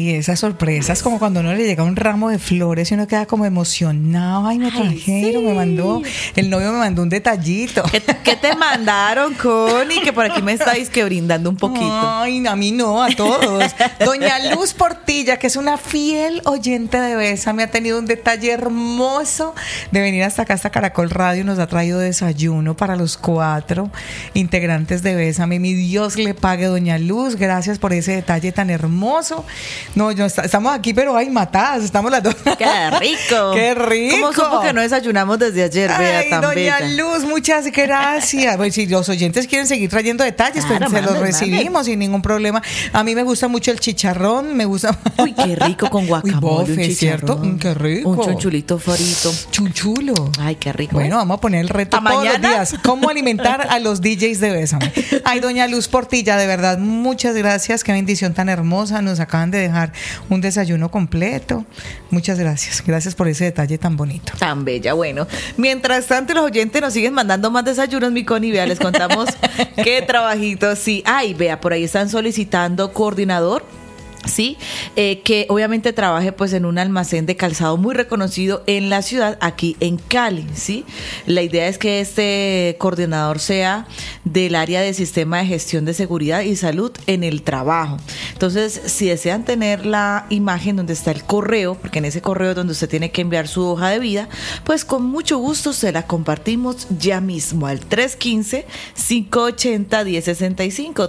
Sí, esas sorpresas, como cuando uno le llega un ramo de flores y uno queda como emocionado. Ay, me trajeron, sí. me mandó, el novio me mandó un detallito. ¿Qué te mandaron, Connie? Que por aquí me estáis que brindando un poquito. Ay, a mí no, a todos. Doña Luz Portilla, que es una fiel oyente de Bésame, ha tenido un detalle hermoso de venir hasta acá, hasta Caracol Radio, y nos ha traído desayuno para los 4 integrantes de Bésame. Mi Dios le pague, doña Luz, gracias por ese detalle tan hermoso. No, estamos aquí, pero ay, matadas, estamos las dos. ¡Qué rico! ¡Qué rico! ¿Cómo supo que no desayunamos desde ayer, vea, Ay, tan doña bella? Luz, muchas gracias. Pues si los oyentes quieren seguir trayendo detalles, Claro, pues se los manden, recibimos sin ningún problema. A mí me gusta mucho el chicharrón, me gusta. Uy, qué rico con guacamole. Uy, bofe, un ¿cierto? chicharrón, Qué rico. Un chunchulito frito. Chunchulo. Ay, qué rico. Bueno, vamos a poner el reto ¿A todos mañana? los días. ¿Cómo alimentar a los DJs de Bésame? Ay, doña Luz Portilla, de verdad, muchas gracias. Qué bendición tan hermosa. Nos acaban de dejar un desayuno completo. Muchas gracias. Gracias por ese detalle tan bonito. Tan bella, bueno. Mientras tanto, los oyentes nos siguen mandando más desayunos, mi Connie. Vea, les contamos qué trabajito. Sí. Ay, vea, por ahí están solicitando coordinador. Sí, que obviamente trabaje pues en un almacén de calzado muy reconocido en la ciudad, aquí en Cali, ¿sí? La idea es que este coordinador sea del área de sistema de gestión de seguridad y salud en el trabajo. Entonces, si desean tener la imagen donde está el correo, porque en ese correo es donde usted tiene que enviar su hoja de vida, pues con mucho gusto se la compartimos ya mismo al 315-580-1065,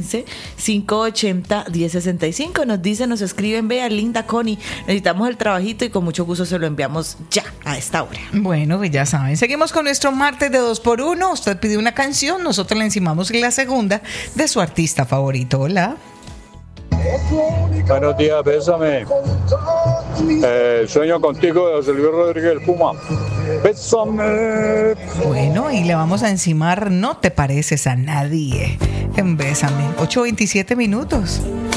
315-580-1065. Nos dicen, nos escriben, vea, linda Connie, necesitamos el trabajito y con mucho gusto se lo enviamos ya a esta hora. Bueno, pues ya saben, seguimos con nuestro martes de 2x1. Usted pidió una canción, nosotros le encimamos la segunda de su artista favorito. Hola. Buenos días, Bésame. Sueño contigo de José Luis Rodríguez el Puma. Bésame. Bueno, y le vamos a encimar No te pareces a nadie en Bésame. 8:27 minutos.